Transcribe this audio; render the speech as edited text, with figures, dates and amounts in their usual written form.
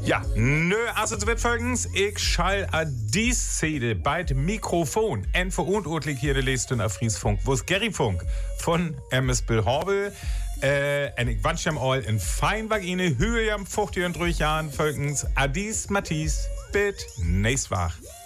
Ja, also zu folgens. Ich schall a dies Szene bei Mikrofon. En verantwortlich hier der Lest auf Friesfunk, wo es Gary Funk von MS Bill Horbel. En ich wünsche ihm all in fein Vagine, Höhe am 50 und 3 Jahren folgens. Adis, Matthias, bis nächst Woche.